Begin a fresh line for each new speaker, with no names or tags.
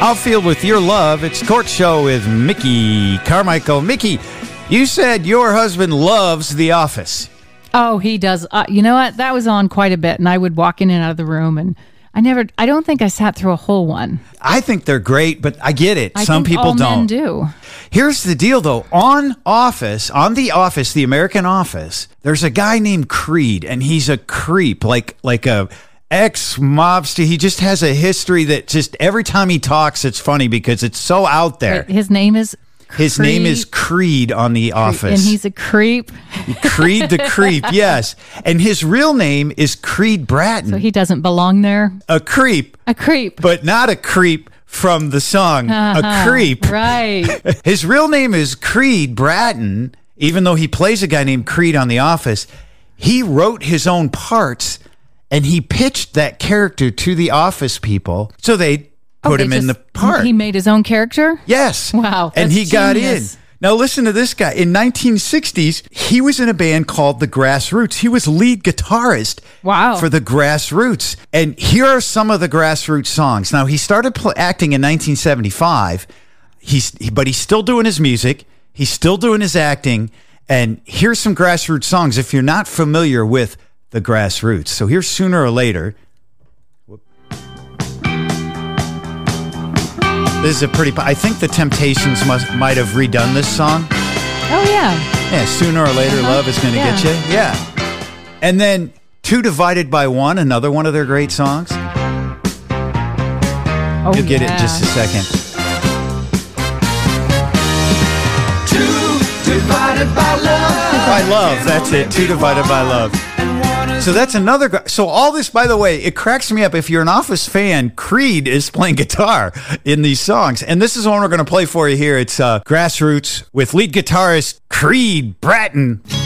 Outfield with Your Love. It's Court Show with Mickey Carmichael. Mickey, you said your husband loves The Office.
Oh, he does. You know what? That was on quite a bit, and I would walk in and out of the room, and I don't think I sat through a whole one.
I think they're great, but I get it. Some people
all
don't.
Men do.
Here's the deal, though. On The Office, the American Office, there's a guy named Creed, and he's a creep, like a ex-mobster. He just has a history that just every time he talks, it's funny because it's so out there.
Wait, his name is
Creed on The Office.
And he's a creep.
Creed the Creep, yes. And his real name is Creed Bratton.
So he doesn't belong there?
A creep.
A creep.
But not a creep from the song, A Creep.
Right.
His real name is Creed Bratton, even though he plays a guy named Creed on The Office. He wrote his own parts, and he pitched that character to the Office people, so they put him in the part.
He made his own character?
Yes.
Wow.
And he got in.
genius.
Now listen to this guy. In 1960s, he was in a band called The Grassroots. He was lead guitarist for The Grassroots. And here are some of the Grassroots songs. Now he started acting in 1975. But he's still doing his music. He's still doing his acting. And here's some Grassroots songs if you're not familiar with The Grassroots. So here's Sooner or Later. This is I think the Temptations might have redone this song.
Oh, yeah.
Yeah, Sooner or Later, Love is going to get you. Yeah. And then Two Divided by One, another one of their great songs. You'll get it in just a second. Two Divided by Love. By Love, that's it. Two Divided by Love. So that's another. So all this, by the way, it cracks me up. If you're an Office fan, Creed is playing guitar in these songs. And this is one we're going to play for you here. It's Grassroots with lead guitarist Creed Bratton.